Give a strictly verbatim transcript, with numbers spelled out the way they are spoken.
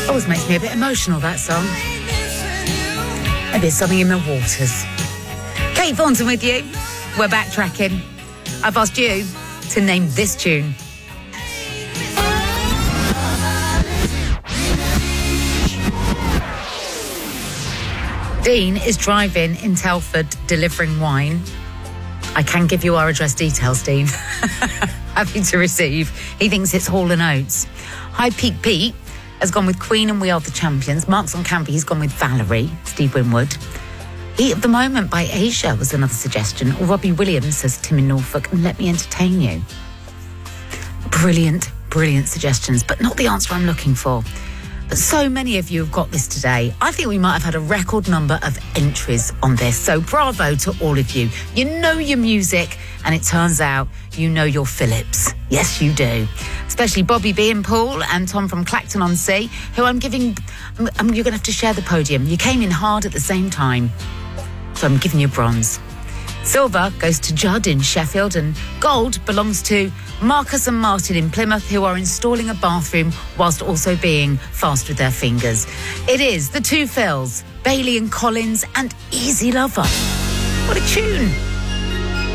Always makes me a bit emotional, that song. Maybe it's something in the waters. Kate Thornton with you. We're backtracking. I've asked you to name this tune. Dean is driving in Telford delivering wine. I can give you our address details, Dean. Happy to receive. He thinks it's Hall and Oates. High Peak Pete has gone with Queen and We Are the Champions. Mark's on Campy, he's gone with Valerie, Steve Winwood. Heat of the Moment by Asia was another suggestion. Or Robbie Williams says Tim in Norfolk and Let Me Entertain You. Brilliant, brilliant suggestions, but not the answer I'm looking for. But so many of you have got this today. I think we might have had a record number of entries on this. So bravo to all of you. You know your music, and it turns out you know your Phillips. Yes, you do. Especially Bobby B and Paul and Tom from Clacton-on-Sea, who I'm giving... I'm, I'm, you're going to have to share the podium. You came in hard at the same time. So I'm giving you bronze. Silver goes to Judd in Sheffield, and gold belongs to Marcus and Martin in Plymouth, who are installing a bathroom whilst also being fast with their fingers. It is the two Phils, Bailey and Collins, and Easy Lover. What a tune.